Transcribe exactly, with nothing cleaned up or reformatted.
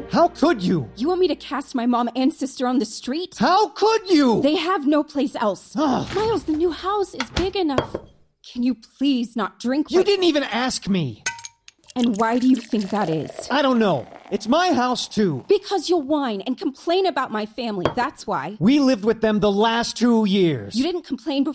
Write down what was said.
How could you? You want me to cast my mom and sister on the street? How could you? They have no place else. Ugh. Miles, the new house is big enough. Can you please not drink? You with- didn't even ask me. And why do you think that is? I don't know. It's my house, too. Because you'll whine and complain about my family, that's why. We lived with them the last two years. You didn't complain before.